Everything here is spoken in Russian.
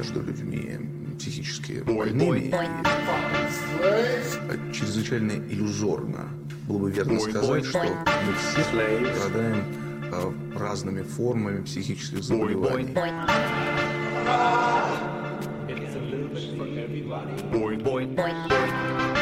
между людьми психически больными чрезвычайно иллюзорно. Было бы верно сказать, что мы все страдаем разными формами психических заболеваний. It's a little bit for everybody.